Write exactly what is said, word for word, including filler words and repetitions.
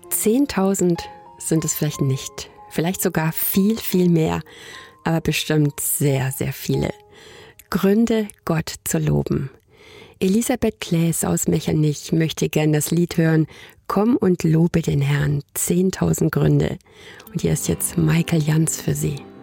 Zehntausend sind es vielleicht nicht, vielleicht sogar viel, viel mehr, aber bestimmt sehr, sehr viele. Gründe, Gott zu loben. Elisabeth Klaes aus Mechernich möchte gern das Lied hören, Komm und lobe den Herrn, zehntausend Gründe. Und hier ist jetzt Michael Jans für Sie.